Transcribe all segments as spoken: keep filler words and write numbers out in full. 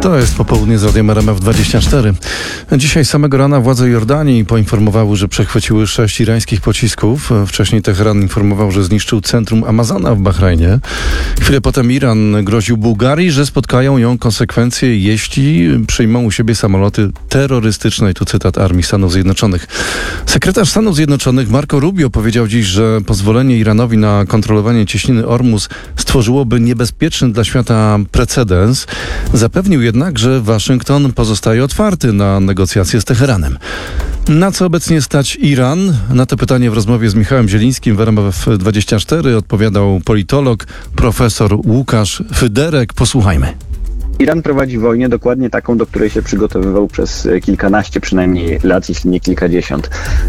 To jest popołudnie z Radiem R M F dwadzieścia cztery. Dzisiaj samego rana władze Jordanii poinformowały, że przechwyciły sześć irańskich pocisków. Wcześniej Teheran informował, że zniszczył centrum Amazona w Bahrajnie. Chwilę potem Iran groził Bułgarii, że spotkają ją konsekwencje, jeśli przyjmą u siebie samoloty terrorystyczne. I tu cytat Armii Stanów Zjednoczonych. Sekretarz Stanów Zjednoczonych Marco Rubio powiedział dziś, że pozwolenie Iranowi na kontrolowanie cieśniny Ormus stworzyłoby niebezpieczny dla świata precedens. Zapewnił jednak, że Waszyngton pozostaje otwarty na negocjacje z Teheranem. Na co obecnie stać Iran? Na to pytanie w rozmowie z Michałem Zielińskim w R M F dwadzieścia cztery odpowiadał politolog profesor Łukasz Fyderek. Posłuchajmy. Iran prowadzi wojnę dokładnie taką, do której się przygotowywał przez kilkanaście przynajmniej lat, jeśli nie kilkadziesiąt.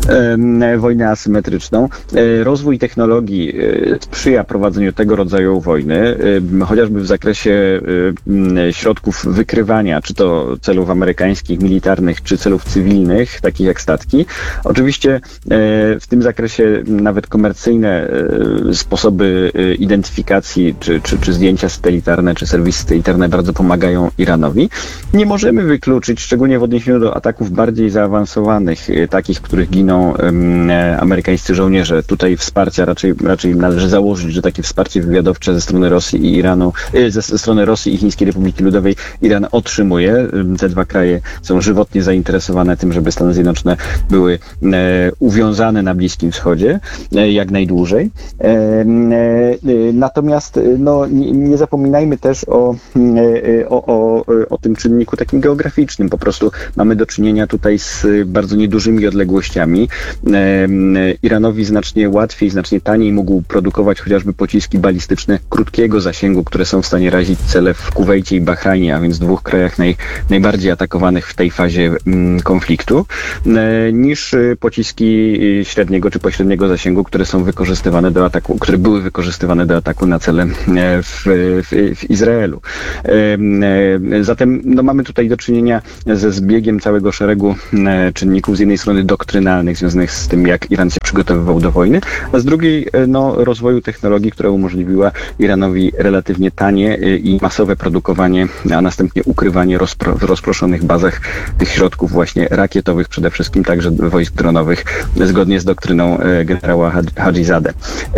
E, wojnę asymetryczną. E, rozwój technologii e, sprzyja prowadzeniu tego rodzaju wojny, e, chociażby w zakresie e, środków wykrywania, czy to celów amerykańskich, militarnych, czy celów cywilnych, takich jak statki. Oczywiście e, w tym zakresie nawet komercyjne e, sposoby e, identyfikacji, czy, czy, czy zdjęcia satelitarne, czy serwisy satelitarne bardzo pomagają pomagają Iranowi. Nie możemy wykluczyć, szczególnie w odniesieniu do ataków bardziej zaawansowanych, takich, w których giną um, amerykańscy żołnierze. Tutaj wsparcia raczej, raczej należy założyć, że takie wsparcie wywiadowcze ze strony Rosji i Iranu, ze, ze strony Rosji i Chińskiej Republiki Ludowej Iran otrzymuje. Te dwa kraje są żywotnie zainteresowane tym, żeby Stany Zjednoczone były e, uwiązane na Bliskim Wschodzie e, jak najdłużej. E, e, natomiast no, nie, nie zapominajmy też o e, O, o, o tym czynniku takim geograficznym. Po prostu mamy do czynienia tutaj z bardzo niedużymi odległościami. E, Iranowi znacznie łatwiej, znacznie taniej mógł produkować chociażby pociski balistyczne krótkiego zasięgu, które są w stanie razić cele w Kuwejcie i Bahrajnie, a więc dwóch krajach naj, najbardziej atakowanych w tej fazie m, konfliktu, e, niż pociski średniego czy pośredniego zasięgu, które są wykorzystywane do ataku, które były wykorzystywane do ataku na cele w, w, w Izraelu. E, Zatem no, mamy tutaj do czynienia ze zbiegiem całego szeregu czynników, z jednej strony doktrynalnych, związanych z tym, jak Iran się przygotowywał do wojny, a z drugiej no, rozwoju technologii, która umożliwiła Iranowi relatywnie tanie i masowe produkowanie, a następnie ukrywanie rozpro- w rozproszonych bazach tych środków właśnie rakietowych, przede wszystkim także wojsk dronowych, zgodnie z doktryną generała Hadzizadeh.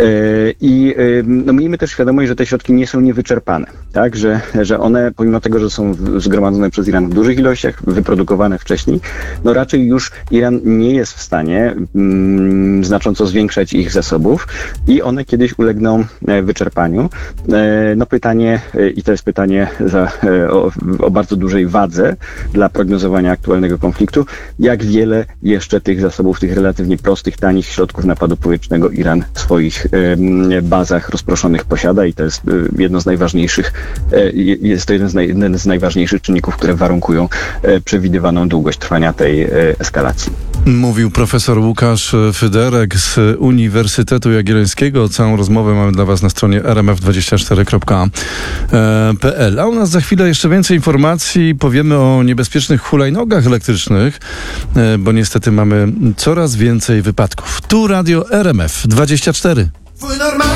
I no, miejmy też świadomość, że te środki nie są niewyczerpane, tak, że, że one pomimo tego, że są zgromadzone przez Iran w dużych ilościach, wyprodukowane wcześniej, no raczej już Iran nie jest w stanie mm, znacząco zwiększać ich zasobów i one kiedyś ulegną e, wyczerpaniu. E, no pytanie, e, i to jest pytanie za, e, o, o bardzo dużej wadze dla prognozowania aktualnego konfliktu, jak wiele jeszcze tych zasobów, tych relatywnie prostych, tanich środków napadu powietrznego Iran w swoich e, bazach rozproszonych posiada i to jest e, jedno z najważniejszych, e, jest to jeden z jeden z najważniejszych czynników, które warunkują e, przewidywaną długość trwania tej e, eskalacji. Mówił profesor Łukasz Fyderek z Uniwersytetu Jagiellońskiego. Całą rozmowę mamy dla Was na stronie r m f dwadzieścia cztery kropka p l. A u nas za chwilę jeszcze więcej informacji. Powiemy o niebezpiecznych hulajnogach elektrycznych, e, bo niestety mamy coraz więcej wypadków. Tu Radio R M F dwadzieścia cztery.